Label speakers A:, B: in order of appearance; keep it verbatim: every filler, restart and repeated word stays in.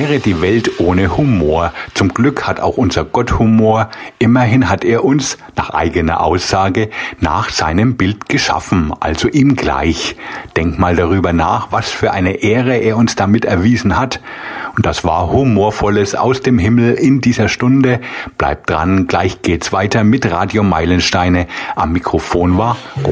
A: wäre die Welt ohne Humor. Zum Glück hat auch unser Gott Humor. Immerhin hat er uns, nach eigener Aussage, nach seinem Bild geschaffen, also ihm gleich. Denk mal darüber nach, was für eine Ehre er uns damit erwiesen hat. Und das war Humorvolles aus dem Himmel in dieser Stunde. Bleibt dran, gleich geht's weiter mit Radio Meilensteine. Am Mikrofon war